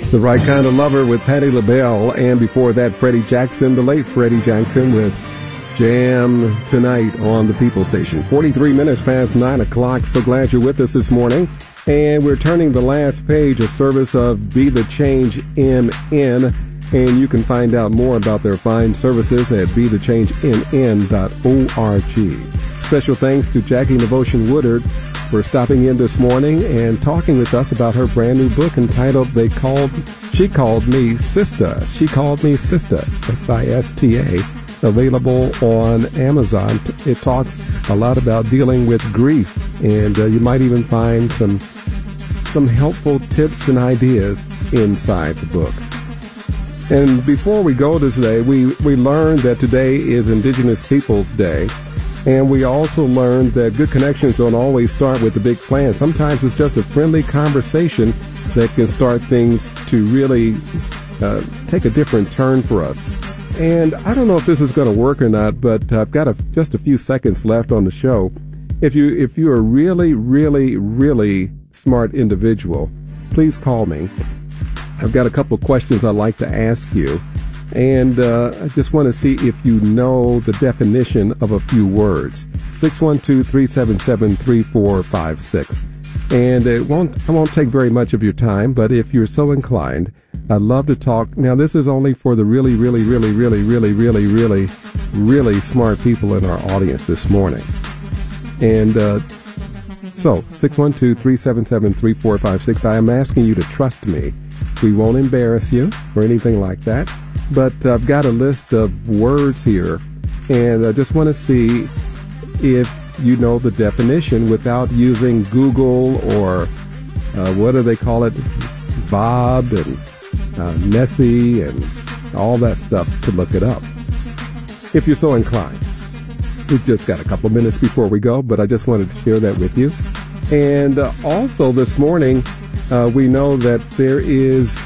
The Right Kind of Lover with Patti LaBelle, and before that, Freddie Jackson, the late Freddie Jackson, with Jam Tonight on the People Station. 43 minutes past 9 o'clock. So glad you're with us this morning. And we're turning the last page, a service of Be the Change MN. And you can find out more about their fine services at BeTheChangeMN.org. Special thanks to Jackie Devotion Woodard for stopping in this morning and talking with us about her brand new book entitled She Called Me Sista. She Called Me Sista, S-I-S-T-A, available on Amazon. It talks a lot about dealing with grief, and you might even find some helpful tips and ideas inside the book. And before we go today, we learned that today is Indigenous Peoples Day. And we also learned that good connections don't always start with the big plan. Sometimes it's just a friendly conversation that can start things to really take a different turn for us. And I don't know if this is going to work or not, but I've got just a few seconds left on the show. If you're a really, really, really smart individual, please call me. I've got a couple of questions I'd like to ask you. And I just want to see if you know the definition of a few words. 612-377-3456. And I won't take very much of your time, but if you're so inclined, I'd love to talk. Now, this is only for the really, really, really, really, really, really, really, really smart people in our audience this morning. And so, 612-377-3456. I am asking you to trust me. We won't embarrass you or anything like that. But I've got a list of words here, and I just want to see if you know the definition without using Google or what do they call it, Bob and Nessie and all that stuff to look it up, if you're so inclined. We've just got a couple minutes before we go, but I just wanted to share that with you. And also this morning, we know that there is...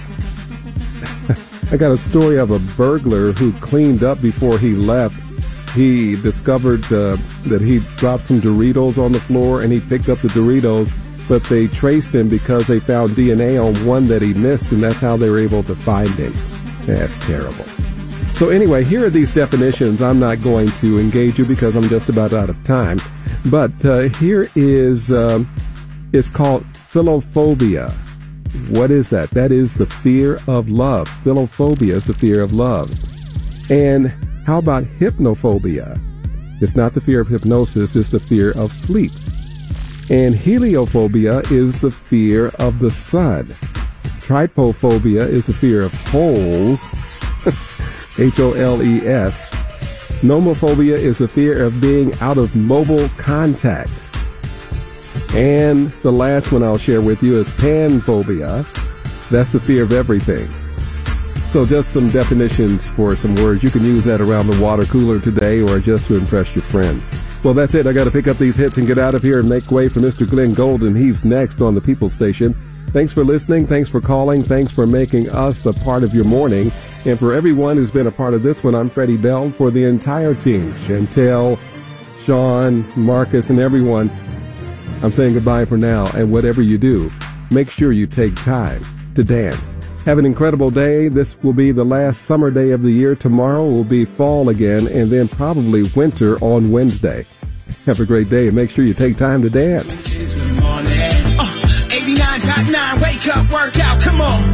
I got a story of a burglar who cleaned up before he left. He discovered that he dropped some Doritos on the floor, and he picked up the Doritos, but they traced him because they found DNA on one that he missed, and that's how they were able to find him. That's terrible. So anyway, here are these definitions. I'm not going to engage you because I'm just about out of time. But here is, it's called philophobia. What is that? That is the fear of love. Philophobia is the fear of love. And how about hypnophobia? It's not the fear of hypnosis, it's the fear of sleep. And heliophobia is the fear of the sun. Trypophobia is the fear of holes. H-O-L-E-S. Nomophobia is the fear of being out of mobile contact. And the last one I'll share with you is panphobia. That's the fear of everything. So just some definitions for some words. You can use that around the water cooler today or just to impress your friends. Well, that's it. I got to pick up these hits and get out of here and make way for Mr. Glenn Golden. He's next on the People Station. Thanks for listening. Thanks for calling. Thanks for making us a part of your morning. And for everyone who's been a part of this one, I'm Freddie Bell. For the entire team, Chantel, Sean, Marcus, and everyone, I'm saying goodbye for now, and whatever you do, make sure you take time to dance. Have an incredible day. This will be the last summer day of the year. Tomorrow will be fall again, and then probably winter on Wednesday. Have a great day, and make sure you take time to dance. 89.9, wake up, work out, come on.